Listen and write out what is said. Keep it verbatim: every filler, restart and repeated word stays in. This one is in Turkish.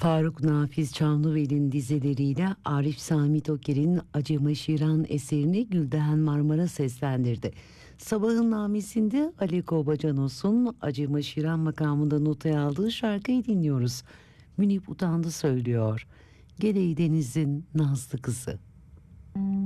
Faruk Nafiz Çamlıbel'in dizeleriyle Arif Sami Toker'in Acıma Şiran eserini Gülden Marmara seslendirdi. Sabahın Namesi'nde Ali Kobacanos'un Acıma Şiran makamında notaya aldığı şarkıyı dinliyoruz. Münip Utandı söylüyor. Gereği Deniz'in nazlı kızı.